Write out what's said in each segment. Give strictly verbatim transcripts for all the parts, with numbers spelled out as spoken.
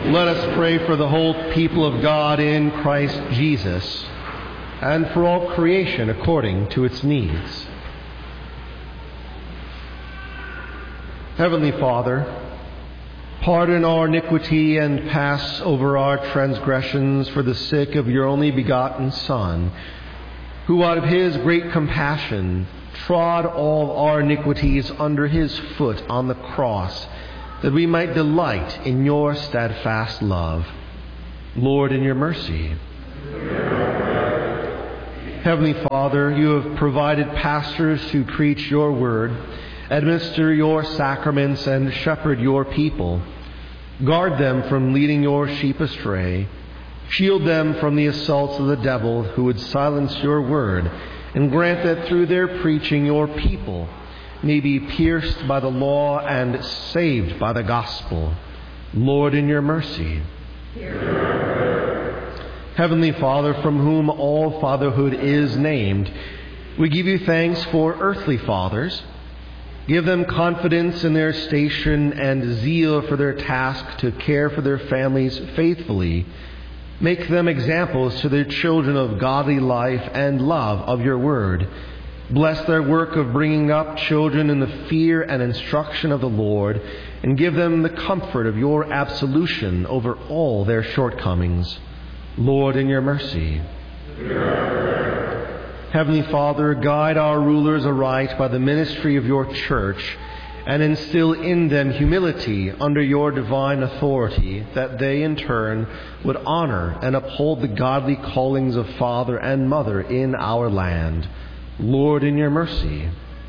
Let us pray for the whole people of God in Christ Jesus, and for all creation according to its needs. Heavenly Father, pardon our iniquity and pass over our transgressions for the sake of your only begotten Son, who out of his great compassion trod all our iniquities under his foot on the cross, that we might delight in your steadfast love. Lord, in your mercy. Heavenly Father, you have provided pastors to preach your word, administer your sacraments, and shepherd your people. Guard them from leading your sheep astray. Shield them from the assaults of the devil who would silence your word, and grant that through their preaching your people may be pierced by the law and saved by the gospel. Lord, in your mercy. Heavenly Father, from whom all fatherhood is named, we give you thanks for earthly fathers. Give them confidence in their station and zeal for their task to care for their families faithfully. Make them examples to their children of godly life and love of your word. Bless their work of bringing up children in the fear and instruction of the Lord, and give them the comfort of your absolution over all their shortcomings. Lord, in your mercy. Heavenly Father, guide our rulers aright by the ministry of your church, and instill in them humility under your divine authority, that they in turn would honor and uphold the godly callings of father and mother in our land. Lord, in your mercy.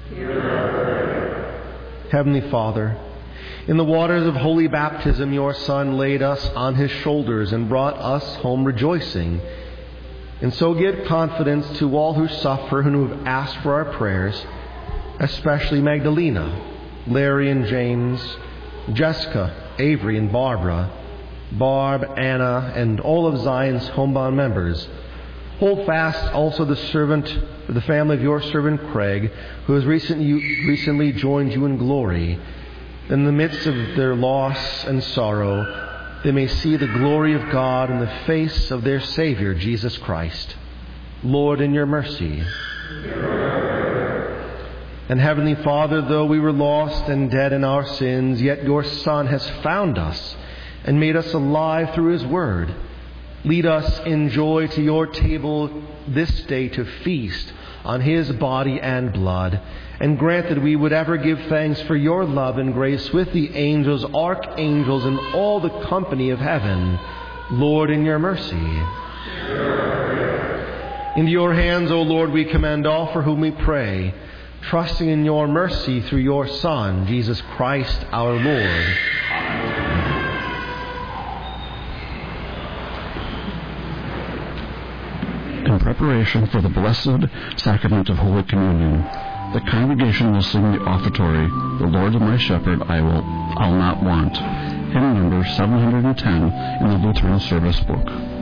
Heavenly Father, in the waters of holy baptism your Son laid us on his shoulders and brought us home rejoicing. And so give confidence to all who suffer and who have asked for our prayers, especially Magdalena, Larry and James, Jessica, Avery and Barbara, Barb, Anna, and all of Zion's homebound members. Hold fast also the servant, the family of your servant Craig, who has recently, recently joined you in glory. In the midst of their loss and sorrow, they may see the glory of God in the face of their Savior, Jesus Christ. Lord, in your mercy. And Heavenly Father, though we were lost and dead in our sins, yet your Son has found us and made us alive through his word. Lead us in joy to your table this day to feast on his body and blood, and grant that we would ever give thanks for your love and grace with the angels, archangels, and all the company of heaven. Lord, in your mercy. Into your hands, O Lord, we commend all for whom we pray, trusting in your mercy through your Son, Jesus Christ our Lord. In preparation for the blessed sacrament of Holy Communion, the congregation will sing the offertory, "The Lord is my shepherd, I will, I'll not want," hymn number seven hundred ten in the Lutheran Service Book.